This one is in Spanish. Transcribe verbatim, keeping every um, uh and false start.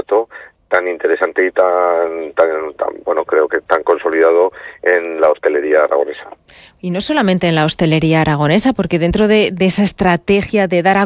formato tan interesante y tan, tan, tan, bueno, creo que tan consolidado en la hostelería aragonesa. Y no solamente en la hostelería aragonesa, porque dentro de, de esa estrategia de dar a